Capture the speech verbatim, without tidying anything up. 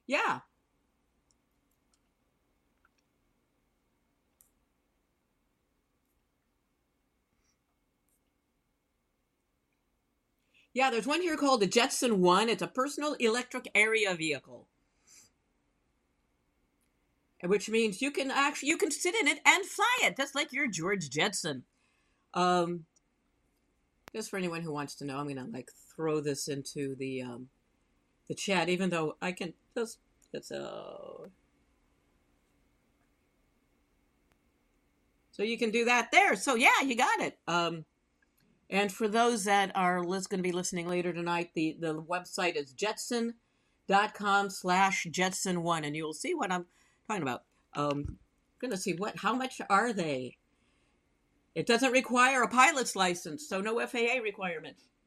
Yeah. Yeah, there's one here called the Jetson One. It's a personal electric area vehicle, which means you can actually you can sit in it and fly it, just like your George Jetson. Um, just for anyone who wants to know, I'm gonna like throw this into the um, the chat, even though I can just it's a so you can do that there. So yeah, you got it. Um, and for those that are going to be listening later tonight, the the website is jetson dot com slash jetson one, and you'll see what I'm talking about. Um, I'm gonna see what how much are they. It doesn't require a pilot's license, so no F A A requirements.